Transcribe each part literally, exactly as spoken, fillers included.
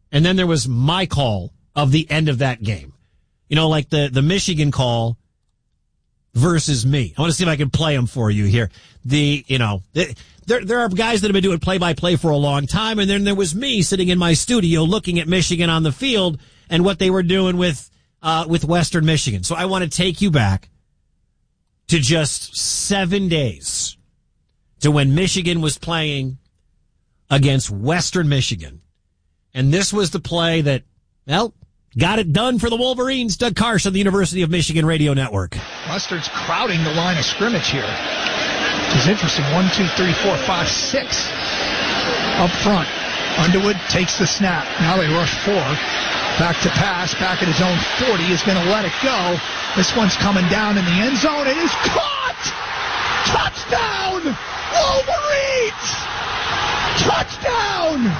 and then there was my call of the end of that game. You know, like the, the Michigan call versus me. I want to see if I can play them for you here. The, you know, the, there, there are guys that have been doing play-by-play for a long time, and then there was me sitting in my studio looking at Michigan on the field and what they were doing with, uh, with Western Michigan. So I want to take you back to just seven days to when Michigan was playing against Western Michigan. And this was the play that, well, got it done for the Wolverines. Doug Carson, the University of Michigan Radio Network. Mustard's crowding the line of scrimmage here. Which is interesting. One, two, three, four, five, six up front. Underwood takes the snap. Now they rush four. Back to pass. Back at his own forty. Is going to let it go. This one's coming down in the end zone. It is caught! Touchdown! Wolverines! Touchdown!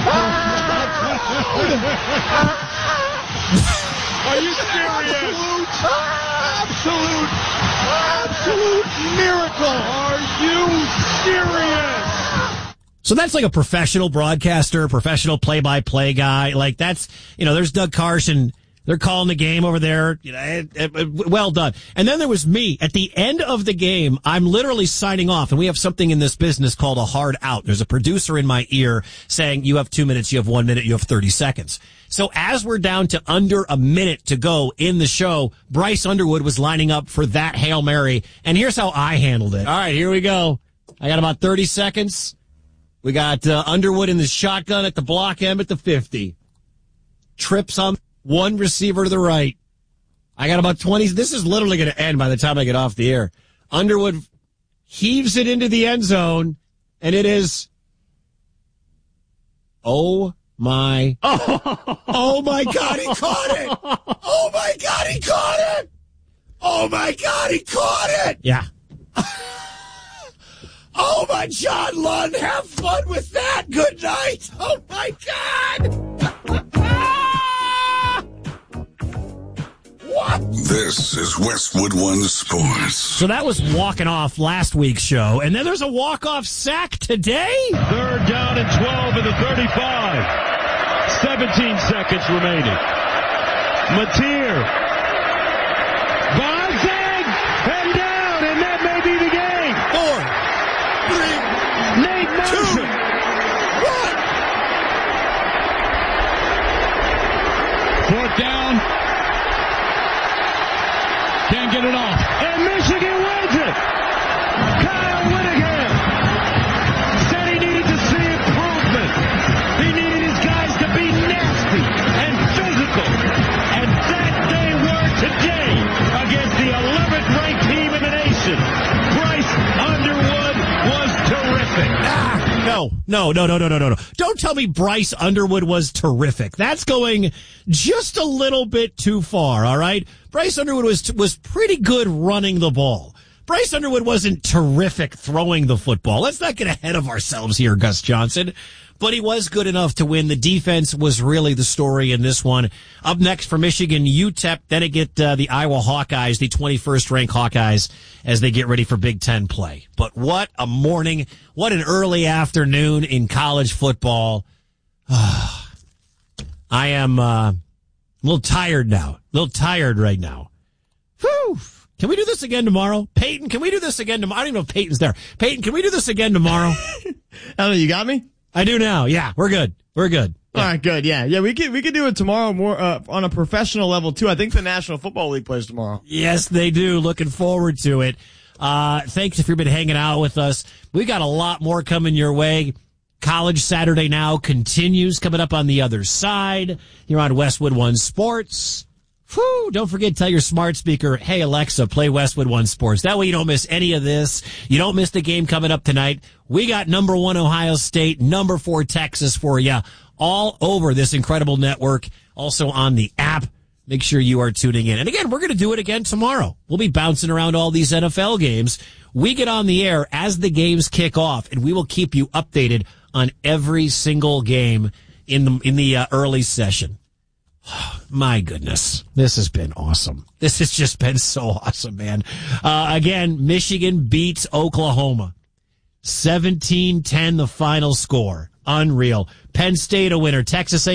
Are you serious? Absolute, absolute, absolute miracle. Are you serious? So that's like a professional broadcaster, professional play-by-play guy. Like that's, you know, there's Doug Carson. They're calling the game over there. You know, it, it, well done. And then there was me at the end of the game. I'm literally signing off, and we have something in this business called a hard out. There's a producer in my ear saying, you have two minutes, you have one minute, you have thirty seconds. So as we're down to under a minute to go in the show, Bryce Underwood was lining up for that Hail Mary. And here's how I handled it. All right, here we go. I got about thirty seconds. We got uh, Underwood in the shotgun at the block end at the fifty. Trips on one receiver to the right. I got about twenty. This is literally going to end by the time I get off the air. Underwood heaves it into the end zone, and it is, oh my, oh, oh my God, he caught it. Oh my God, he caught it. Oh my God, he caught it. Yeah. Oh my John Lund, have fun with that. Good night. Oh my God. What? This is Westwood One Sports. So that was walking off last week's show, and then there's a walk-off sack today? Third down and twelve in the thirty-five. seventeen seconds remaining. Mateer. Bonzig! And down, and that may be the game. Four, three, Nate Marshall. two, one. Fourth down. Can't get it off. And Michigan wins it. Kyle Whittingham said he needed to see improvement. He needed his guys to be nasty and physical. And that they were today against the eleventh ranked team in the nation. Bryce Underwood was terrific. Ah, no, no, no, no, no, no, no, no. Don't tell me Bryce Underwood was terrific. That's going just a little bit too far, all right? Bryce Underwood was was pretty good running the ball. Bryce Underwood wasn't terrific throwing the football. Let's not get ahead of ourselves here, Gus Johnson. But he was good enough to win. The defense was really the story in this one. Up next for Michigan, U T E P. Then it get uh, the Iowa Hawkeyes, the twenty-first ranked Hawkeyes, as they get ready for Big Ten play. But what a morning. What an early afternoon in college football. I am uh, a little tired now. A little tired right now. Whew. Can we do this again tomorrow? Peyton, can we do this again tomorrow? I don't even know if Peyton's there. Peyton, can we do this again tomorrow? I don't know. You got me? I do now. Yeah, we're good. We're good. Yeah. All right, good. Yeah, yeah. We could we could do it tomorrow more uh, on a professional level too. I think the National Football League plays tomorrow. Yes, they do. Looking forward to it. Uh, thanks if you've been hanging out with us. We got a lot more coming your way. College Saturday Now continues coming up on the other side. You're on Westwood One Sports. Whew, don't forget to tell your smart speaker, hey, Alexa, play Westwood One Sports. That way you don't miss any of this. You don't miss the game coming up tonight. We got number one Ohio State, number four Texas for you all over this incredible network. Also on the app. Make sure you are tuning in. And again, we're going to do it again tomorrow. We'll be bouncing around all these N F L games. We get on the air as the games kick off, and we will keep you updated on every single game in the, in the uh, early session. My goodness, this has been awesome. This has just been so awesome, man. Uh, again, Michigan beats Oklahoma. seventeen ten the final score. Unreal. Penn State a winner. Texas A